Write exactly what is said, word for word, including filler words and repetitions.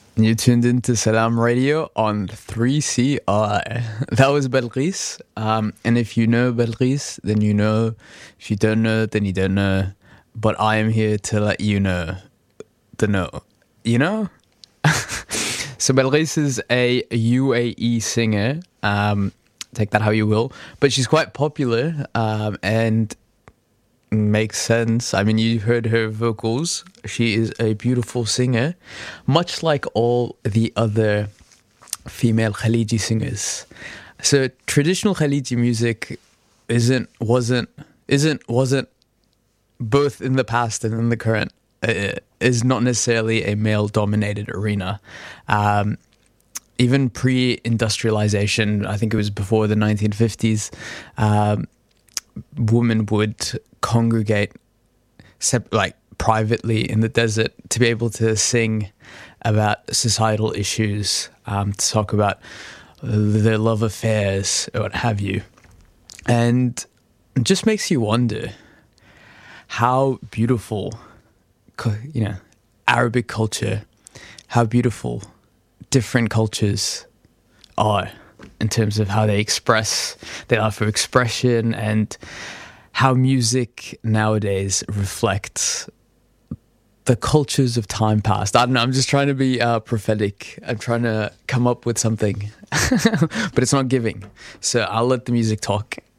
You tuned into Salam Radio on three C I. That was Belghis. Um, and if you know Belghis, then you know. If you don't know, then you don't know. But I am here to let you know the know. You know? So Belghis is a U A E singer. Um, take that how you will. But she's quite popular um, and makes sense. I mean, you heard her vocals. She is a beautiful singer, much like all the other female Khaliji singers. So traditional Khaliji music isn't, wasn't, isn't, wasn't, both in the past and in the current, uh, is not necessarily a male-dominated arena. Um, even pre-industrialization, I think it was before the nineteen fifties, um, women would congregate sep- like privately in the desert to be able to sing about societal issues, um, to talk about their love affairs or what have you. And it just makes you wonder how beautiful, you know, Arabic culture, how beautiful different cultures are in terms of how they express, they offer expression, and how music nowadays reflects the cultures of time past. I don't know, I'm just trying to be uh, prophetic. I'm trying to come up with something, but it's not giving. So I'll let the music talk.